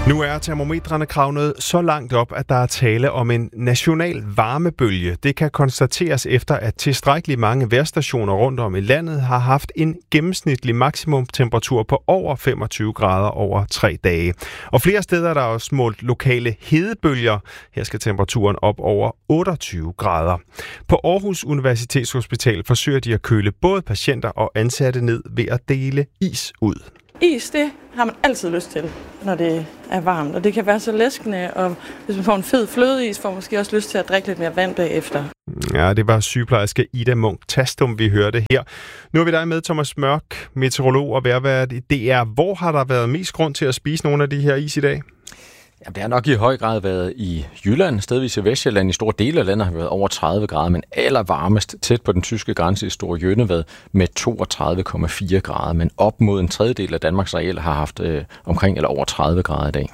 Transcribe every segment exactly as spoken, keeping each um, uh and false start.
Nu er termometrene kravnet så langt op, at der er tale om en national varmebølge. Det kan konstateres efter, at tilstrækkeligt mange vejrstationer rundt om i landet har haft en gennemsnitlig maksimumtemperatur på over femogtyve grader over tre dage. Og flere steder er der også målt lokale hedebølger. Her skal temperaturen op over otteogtyve grader. På Aarhus Universitetshospital forsøger de at køle både patienter og ansatte ned ved at dele is ud. Is, det har man altid lyst til, når det er varmt, og det kan være så læskende, og hvis man får en fed flødeis, får man måske også lyst til at drikke lidt mere vand bagefter. Ja, det var sygeplejerske Ida Munk-Tastum, vi hørte her. Nu er vi der med Thomas Mørk, meteorolog og vejrvært i D R. Hvor har der været mest grund til at spise nogle af de her is i dag? Ja, det har nok i høj grad været i Jylland, stedvis i Vestjylland. I store dele af landet har været over tredive grader, men allervarmest tæt på den tyske grænse i Store Jønnevad med toogtredive komma fire grader. Men op mod en tredjedel af Danmarks areal har haft øh, omkring eller over tredive grader i dag.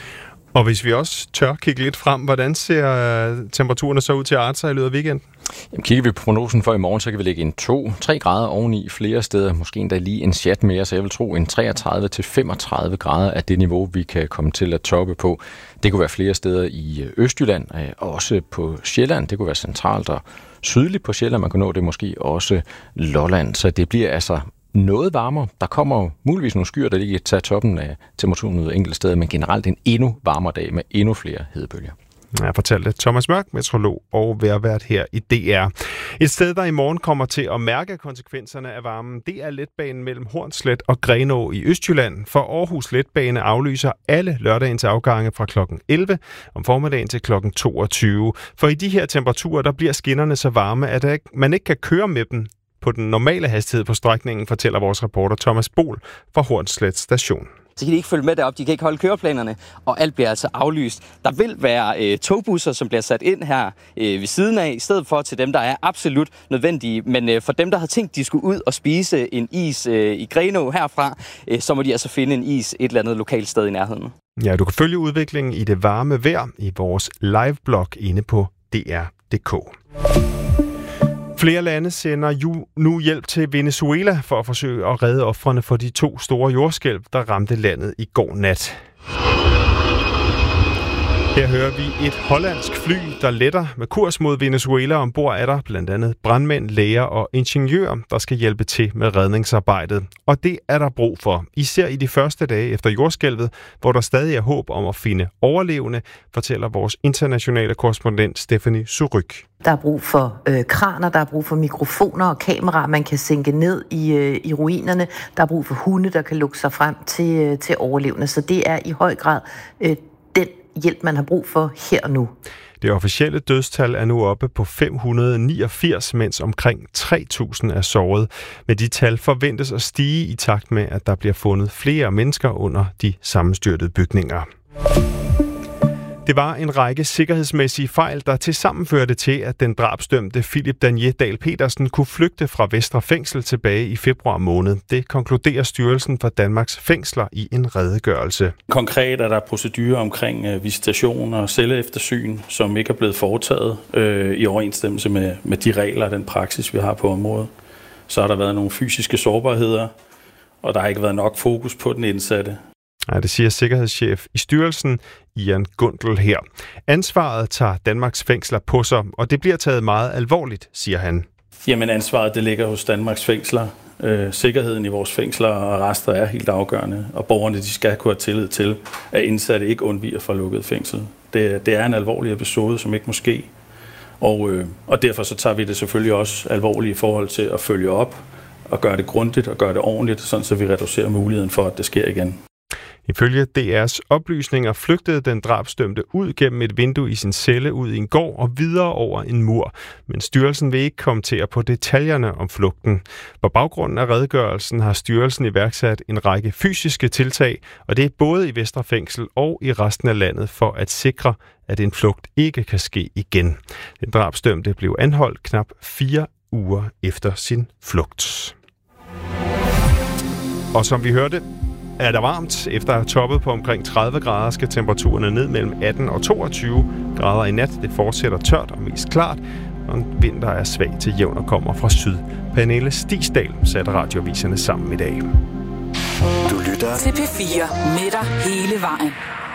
Og hvis vi også tør kigge lidt frem, hvordan ser temperaturen så ud til at arte sig i løbet af weekenden? Jamen, kigger vi på prognosen for i morgen, så kan vi lægge en to til tre grader oveni flere steder. Måske endda lige en chat mere, så jeg vil tro en treogtredive til femogtredive grader af det niveau, vi kan komme til at toppe på. Det kunne være flere steder i Østjylland, og også på Sjælland. Det kunne være centralt og sydligt på Sjælland. Man kan nå det måske også Lolland. Så det bliver altså noget varmere. Der kommer jo muligvis nogle skyer, der lige tager toppen af temperaturen ud af enkelte steder, men generelt en endnu varmere dag med endnu flere hedebølger. Jeg fortalte Thomas Mørk, meteorolog og vejrvært her i D R. Et sted, der i morgen kommer til at mærke konsekvenserne af varmen, det er letbanen mellem Hornslet og Grenaa i Østjylland. For Aarhus Letbane aflyser alle lørdagens afgange fra klokken elleve om formiddagen til klokken toogtyve. For i de her temperaturer, der bliver skinnerne så varme, at man ikke kan køre med dem på den normale hastighed på strækningen, fortæller vores reporter Thomas Bol fra Hornslet Station. Så kan de ikke følge med derop, de kan ikke holde køreplanerne, og alt bliver altså aflyst. Der vil være øh, togbusser, som bliver sat ind her øh, ved siden af, i stedet for til dem, der er absolut nødvendige. Men øh, for dem, der har tænkt, de skulle ud og spise en is øh, i Grenaa herfra, øh, så må de altså finde en is et eller andet lokalt sted i nærheden. Ja, du kan følge udviklingen i det varme vejr i vores live-blog inde på d r punktum d k. Flere lande sender ju nu hjælp til Venezuela for at forsøge at redde ofrene for de to store jordskælv, der ramte landet i går nat. Her hører vi et hollandsk fly, der letter med kurs mod Venezuela. Ombord er der blandt andet brandmænd, læger og ingeniører, der skal hjælpe til med redningsarbejdet. Og det er der brug for, især i de første dage efter jordskælvet, hvor der stadig er håb om at finde overlevende, fortæller vores internationale korrespondent Stephanie Suryk. Der er brug for øh, kraner, der er brug for mikrofoner og kameraer, man kan sænke ned i, øh, i ruinerne. Der er brug for hunde, der kan lukke sig frem til, øh, til overlevende. Så det er i høj grad øh, den hjælp, man har brug for her og nu. Det officielle dødstal er nu oppe på fem hundrede og niogfirs, mens omkring tre tusind er såret. Men de tal forventes at stige i takt med, at der bliver fundet flere mennesker under de sammenstyrtede bygninger. Det var en række sikkerhedsmæssige fejl, der tilsammen førte til, at den drabsdømte Philip Danier Dahl Petersen kunne flygte fra Vestre Fængsel tilbage i februar måned. Det konkluderer Styrelsen for Danmarks Fængsler i en redegørelse. Konkret er der procedurer omkring visitation og celleeftersyn, som ikke er blevet foretaget øh, i overensstemmelse med, med de regler og den praksis, vi har på området. Så har der været nogle fysiske sårbarheder, og der har ikke været nok fokus på den indsatte. Ja, det siger sikkerhedschef i styrelsen, Ian Gundel her. Ansvaret tager Danmarks Fængsler på sig, og det bliver taget meget alvorligt, siger han. Jamen ansvaret det ligger hos Danmarks Fængsler. Øh, sikkerheden i vores fængsler og arrester er helt afgørende, og borgerne de skal kunne have tillid til, at indsatte ikke undviger fra lukket fængsel. Det, det er en alvorlig episode, som ikke må ske, og, øh, og derfor så tager vi det selvfølgelig også alvorligt i forhold til at følge op og gøre det grundigt og gøre det ordentligt, sådan så vi reducerer muligheden for, at det sker igen. Ifølge D R's oplysninger flygtede den drabsdømte ud gennem et vindue i sin celle ud i en gård og videre over en mur. Men styrelsen vil ikke kommentere på detaljerne om flugten. På baggrunden af redegørelsen har styrelsen iværksat en række fysiske tiltag, og det er både i Vestre Fængsel og i resten af landet for at sikre, at en flugt ikke kan ske igen. Den drabsdømte blev anholdt knap fire uger efter sin flugt. Og som vi hørte, er der varmt. Efter at have toppet på omkring tredive grader, skal temperaturerne ned mellem atten og toogtyve grader i nat. Det fortsætter tørt og mest klart, og en vind, der er svag til jævn og kommer fra syd. Pernille Stigsdal satte radioaviserne sammen i dag. Du lytter til P fire med dig hele vejen.